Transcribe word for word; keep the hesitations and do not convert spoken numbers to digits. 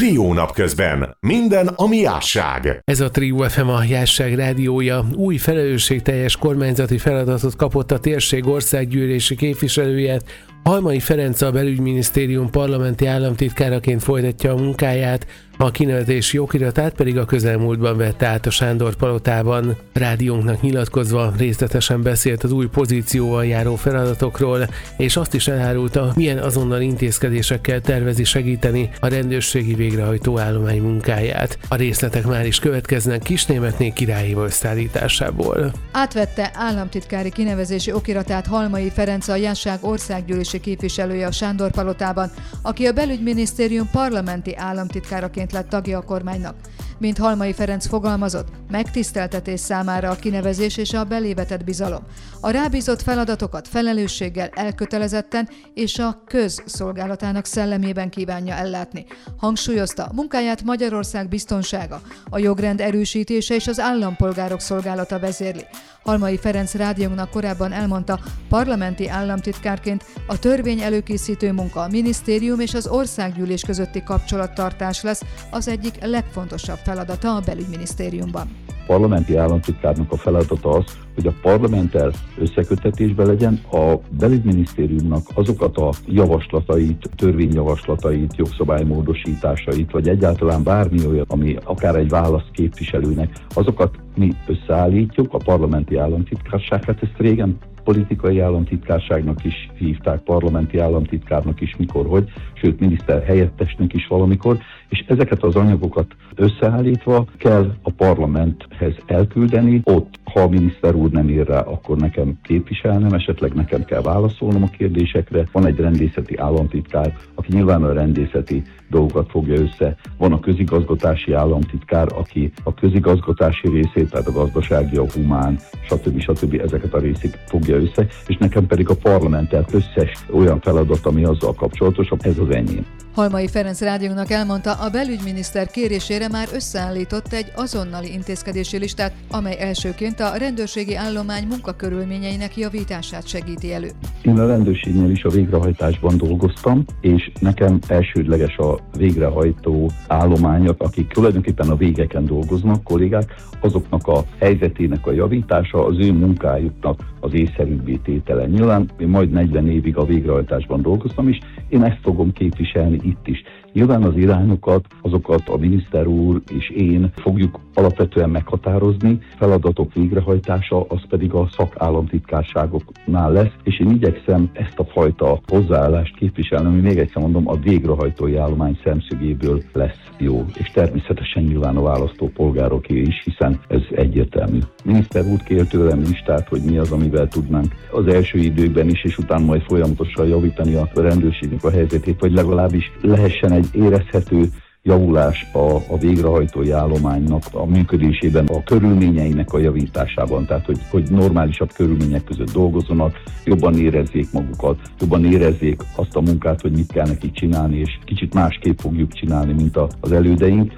Trió napközben. Minden, ami jásság. Ez a Trió ef em, a Jásság rádiója. Új felelősségteljes kormányzati feladatot kapott a térség országgyűlési képviselője. Halmai Ferenc a belügyminisztérium parlamenti államtitkáraként folytatja a munkáját, a kinevezési okiratát pedig a közelmúltban vette át a Sándor palotában. Rádiónknak nyilatkozva részletesen beszélt az új pozícióval járó feladatokról, és azt is elárulta, milyen azonnal intézkedésekkel tervezi segíteni a rendőrségi végrehajtó állomány munkáját. A részletek már is következnek Kisnémetné Királyi összeállításából. Átvette államtitkári kinevezési okiratát Halmai Ferenc, a Jásság országgyűlési képviselője a Sándor palotában, aki a belügyminisztérium parlamenti államtitkáraként lett tagja a kormánynak. Mint Halmai Ferenc fogalmazott, megtiszteltetés számára a kinevezés és a belévetett bizalom. A rábízott feladatokat felelősséggel, elkötelezetten és a közszolgálatának szellemében kívánja ellátni. Hangsúlyozta, munkáját Magyarország biztonsága, a jogrend erősítése és az állampolgárok szolgálata vezérli. Halmai Ferenc rádiónknak korábban elmondta, parlamenti államtitkárként a törvény előkészítő munka, a minisztérium és az országgyűlés közötti kapcsolattartás lesz az egyik legfontosabb feladata a belügyminisztériumban. A parlamenti államtitkárnak a feladata az, hogy a parlamenttel összeköttetésben legyen, a belügyminisztériumnak azokat a javaslatait, törvényjavaslatait, jogszabálymódosításait, vagy egyáltalán bármi olyan, ami akár egy választ képviselőnek, azokat mi összeállítjuk, a parlamenti államtitkárság, hát ezt régen politikai államtitkárságnak is hívták, parlamenti államtitkárnak is mikor, hogy, sőt miniszter helyettesnek is valamikor, és ezeket az anyagokat összeállítva kell a parlamenthez elküldeni, ott, ha a miniszter úr nem ír rá, akkor nekem képviselnem, esetleg nekem kell válaszolnom a kérdésekre. Van egy rendészeti államtitkár, aki nyilván a rendészeti dolgokat fogja össze. Van a közigazgatási államtitkár, aki a közigazgatási részét, tehát a gazdasági, a humán, stb. stb. Ezeket a részét fogja össze, és nekem pedig a parlamenttel összes olyan feladat, ami azzal kapcsolatos, ez az enyém. Halmai Ferenc rádiónak elmondta, a belügyminiszter kérésére már összeállított egy azonnali intézkedési listát, amely elsőként a rendőrségi állomány munkakörülményeinek javítását segíti elő. Én a rendőrségnél is a végrehajtásban dolgoztam, és nekem elsődleges a végrehajtó állományok, akik tulajdonképpen a végeken dolgoznak, kollégák, azoknak a helyzetének a javítása, az ő munkájuknak az észszerűbbé tétele. Nyilván én majd negyven évig a végrehajtásban dolgoztam, és én ezt fogom képviselni itt is. Nyilván az irányokat, azokat a miniszter úr és én fogjuk alapvetően meghatározni, feladatok végrehajtása az pedig a szakállamtitkárságoknál lesz, és én igyekszem ezt a fajta hozzáállást képviselni, ami még egyszer mondom, a végrehajtói állomány szemszögéből lesz jó, és természetesen nyilván a választópolgároké is, hiszen ez egyértelmű. Miniszter úr kért tőlem listát, hogy mi az, amivel tudnánk az első időkben is, és utána majd folyamatosan javítani a rendőrségnek a helyzetét, vagy legalábbis lehessen egy érezhető javulás a, a végrehajtói állománynak a működésében, a körülményeinek a javításában, tehát hogy, hogy normálisabb körülmények között dolgozzanak, jobban érezzék magukat, jobban érezzék azt a munkát, hogy mit kell nekik csinálni, és kicsit másképp fogjuk csinálni, mint az elődeink.